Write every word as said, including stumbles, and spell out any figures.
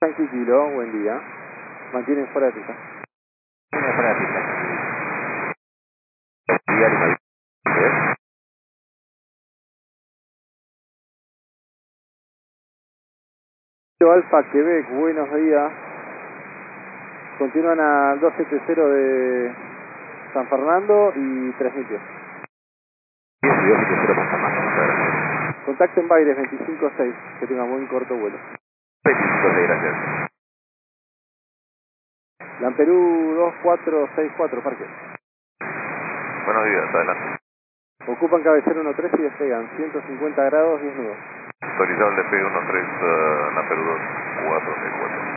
Tranquilo, buen día. Mantienen fuera de pista. Mantienen fuera de pista. Día Lima. Alfa Quebec, buenos días. Continúan al doscientos setenta de San Fernando y tres mil pies. diez y doscientos setenta para San Fernando, muchas gracias. Contacto en Baires veinticinco seis, que tenga muy corto vuelo. veinticinco seis, gracias. Lamperú dos cuatro seis cuatro, parque. Buenos días, adelante. Ocupan cabecera uno tres y despegan ciento cincuenta grados, diez nudos. Autorizado el despegue uno tres, uh, Lamperú dos cuatro seis cuatro.